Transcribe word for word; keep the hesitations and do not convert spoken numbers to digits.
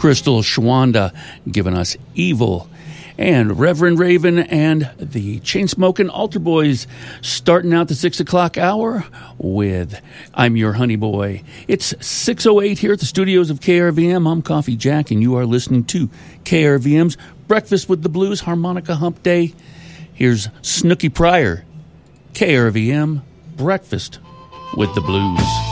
Crystal Shwanda giving us Evil. And Reverend Raven and the Chainsmoking Altar Boys starting out the six o'clock hour with I'm Your Honey Boy. It's six oh eight here at the studios of K R V M. I'm Coffee Jack, and you are listening to K R V M's Breakfast with the Blues Harmonica Hump Day. Here's Snooky Pryor, K R V M, Breakfast with the Blues.